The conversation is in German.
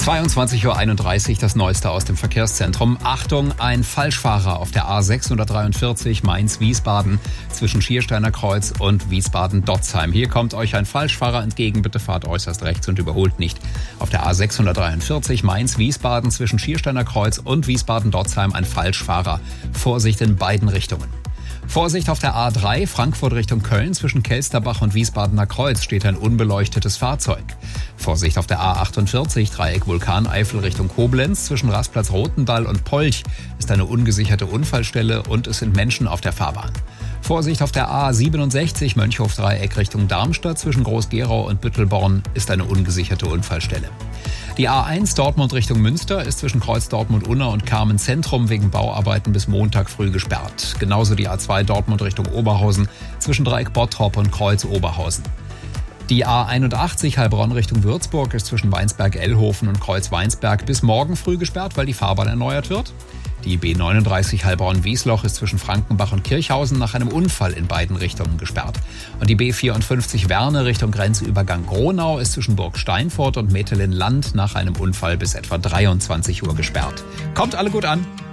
22:31 Uhr, das Neueste aus dem Verkehrszentrum. Achtung, ein Falschfahrer auf der A643 Mainz-Wiesbaden zwischen Schiersteiner Kreuz und Wiesbaden-Dotzheim. Hier kommt euch ein Falschfahrer entgegen. Bitte fahrt äußerst rechts und überholt nicht. Auf der A643 Mainz-Wiesbaden zwischen Schiersteiner Kreuz und Wiesbaden-Dotzheim ein Falschfahrer. Vorsicht in beiden Richtungen. Vorsicht auf der A3 Frankfurt Richtung Köln zwischen Kelsterbach und Wiesbadener Kreuz steht ein unbeleuchtetes Fahrzeug. Vorsicht auf der A48 Dreieck Vulkaneifel Richtung Koblenz zwischen Rastplatz Rotendall und Polch ist eine ungesicherte Unfallstelle und es sind Menschen auf der Fahrbahn. Vorsicht auf der A67 Mönchhof-Dreieck Richtung Darmstadt zwischen Groß-Gerau und Büttelborn ist eine ungesicherte Unfallstelle. Die A1 Dortmund Richtung Münster ist zwischen Kreuz Dortmund-Unna und Carmen Zentrum wegen Bauarbeiten bis Montag früh gesperrt. Genauso die A2 Dortmund Richtung Oberhausen zwischen Dreieck Bottrop und Kreuz Oberhausen. Die A81 Heilbronn Richtung Würzburg ist zwischen Weinsberg-Ellhofen und Kreuz Weinsberg bis morgen früh gesperrt, weil die Fahrbahn erneuert wird. Die B39 Heilbronn-Wiesloch ist zwischen Frankenbach und Kirchhausen nach einem Unfall in beiden Richtungen gesperrt. Und die B54 Werne Richtung Grenzübergang Gronau ist zwischen Burg Steinfurt und Metelen-Land nach einem Unfall bis etwa 23 Uhr gesperrt. Kommt alle gut an!